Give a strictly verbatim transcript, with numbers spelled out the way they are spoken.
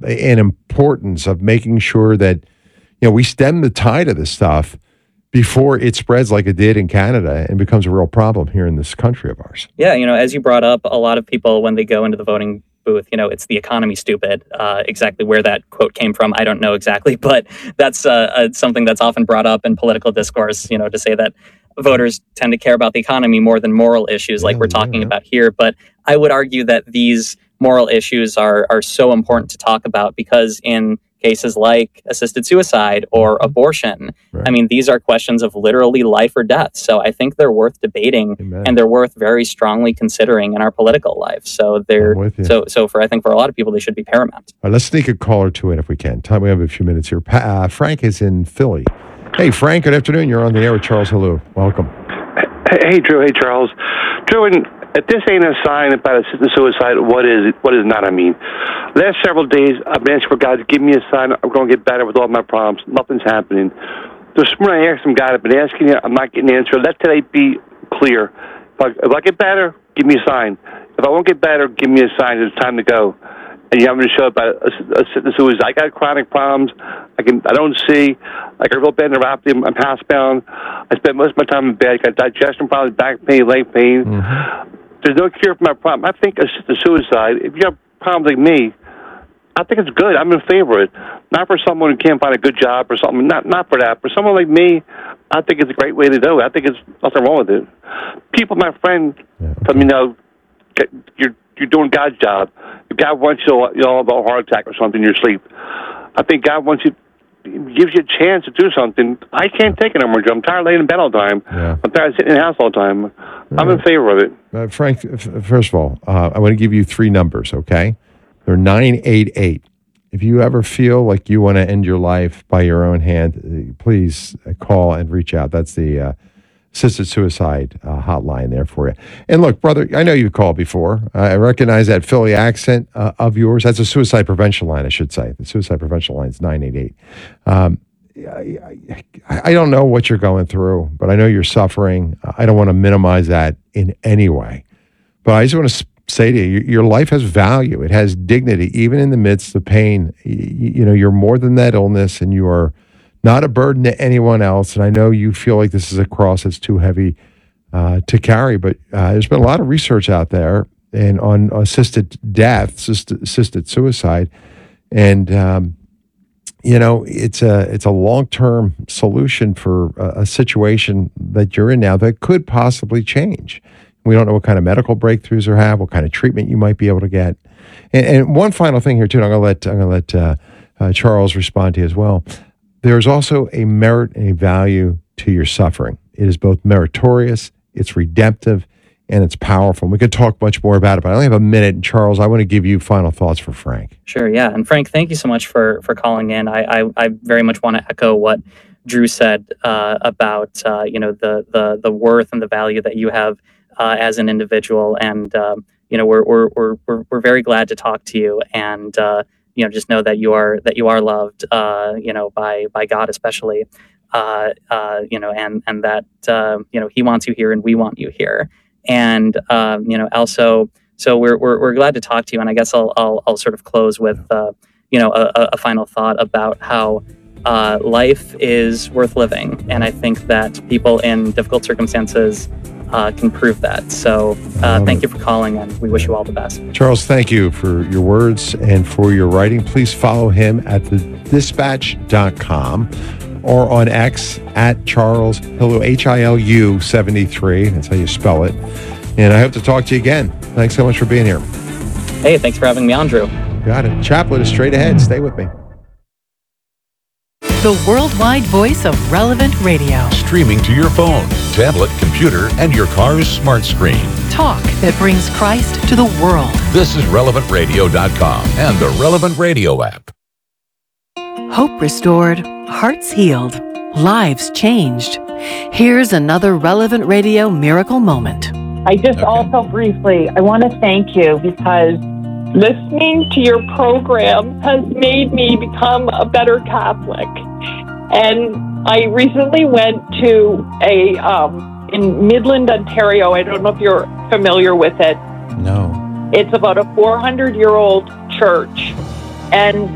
and importance of making sure that, you know, we stem the tide of this stuff before it spreads like it did in Canada and becomes a real problem here in this country of ours. Yeah, you know, as you brought up, a lot of people, when they go into the voting booth, you know, it's the economy, stupid. Uh, exactly where that quote came from, I don't know exactly, but that's uh, uh, something that's often brought up in political discourse, you know, to say that voters tend to care about the economy more than moral issues like Yeah, we're talking yeah. about here. But I would argue that these moral issues are are so important to talk about because in cases like assisted suicide or abortion, Right. I mean, these are questions of literally life or death. So I think they're worth debating Amen. and they're worth very strongly considering in our political life. So they're I'm with you. so so for I think for a lot of people they should be paramount. All right, let's sneak a caller to it if we can. Time we have a few minutes here. Pa- uh, Frank is in Philly. Hey, Frank, good afternoon. You're on the air with Charles Hello. Welcome. Hey, hey, Drew. Hey, Charles. Drew, and if this ain't a sign about assisted suicide, what is it? What is not? I mean, last several days, I've been asking for God to give me a sign. I'm going to get better with all my problems. Nothing's happening. This morning, I asked some God. I've been asking you. I'm not getting an answer. Let today be clear. If I, if I get better, give me a sign. If I won't get better, give me a sign. It's time to go. And you have to show about assisted suicide. I got chronic problems. I can. I don't see. I got real bad neuropathy. I'm housebound. I spend most of my time in bed. I got digestion problems, back pain, leg pain. Mm-hmm. There's no cure for my problem. I think assisted suicide, if you have problems like me, I think it's good. I'm in favor of it. Not for someone who can't find a good job or something. Not not for that. For someone like me, I think it's a great way to do it. I think it's nothing wrong with it. People, my friend, Yeah, okay. tell me, no, get, you're you're doing God's job. If God wants you, you know, about a heart attack or something in your sleep, I think God wants you, gives you a chance to do something. I can't take it anymore, Joe. I'm tired of laying in bed all the time. Yeah. I'm tired of sitting in the house all the time. I'm in favor of it. Uh, Frank, f- first of all, uh, I want to give you three numbers, okay? They're nine eight eight. If you ever feel like you want to end your life by your own hand, uh, please uh, call and reach out. That's the uh, assisted suicide uh, hotline there for you. And look, brother, I know you've called before. I recognize that Philly accent uh, of yours. That's a suicide prevention line, I should say. The suicide prevention line is nine eight eight. Um, I, I, I don't know what you're going through, but I know you're suffering. I don't want to minimize that in any way. But I just want to say to you, your life has value. It has dignity, even in the midst of pain. You, you know, you're more than that illness, and you are not a burden to anyone else. And I know you feel like this is a cross that's too heavy uh, to carry, but uh, there's been a lot of research out there and on assisted death, assisted, assisted suicide, and um, you know, it's a it's a long-term solution for a, a situation that you're in now that could possibly change. We don't know what kind of medical breakthroughs or have, what kind of treatment you might be able to get. And, and one final thing here too, and I'm going to let I'm going to let uh, uh, Charles respond to you as well. There's also a merit and a value to your suffering. It is both meritorious, it's redemptive, and it's powerful. And we could talk much more about it, but I only have a minute. And Charles, I want to give you final thoughts for Frank. Sure, yeah. And Frank, thank you so much for for calling in. I I, I very much want to echo what Drew said uh, about uh, you know the the the worth and the value that you have uh, as an individual. And um, you know we're we're we're we're we're very glad to talk to you. And uh, you know just know that you are that you are loved. Uh, you know by by God especially. Uh, uh, you know and and that uh, you know He wants you here and we want you here. And um, you know, also, so we're, we're we're glad to talk to you. And I guess I'll I'll, I'll sort of close with uh, you know a, a final thought about how uh, life is worth living, and I think that people in difficult circumstances uh, can prove that. So uh, thank you for calling, and we wish you all the best. Charles, thank you for your words and for your writing. Please follow him at the dispatch dot com. Or on X at Charles Hilu, H I L U seventy-three. That's how you spell it. And I hope to talk to you again. Thanks so much for being here. Hey, thanks for having me on, Drew. Got it. Chaplet is straight ahead. Stay with me. The worldwide voice of Relevant Radio. Streaming to your phone, tablet, computer, and your car's smart screen. Talk that brings Christ to the world. This is relevant radio dot com and the Relevant Radio app. Hope restored, hearts healed, lives changed. Here's another Relevant Radio miracle moment. I just Okay. also briefly, I want to thank you because listening to your program has made me become a better Catholic. And I recently went to a, um, in Midland, Ontario, I don't know if you're familiar with it. No. It's about a four hundred year old church. And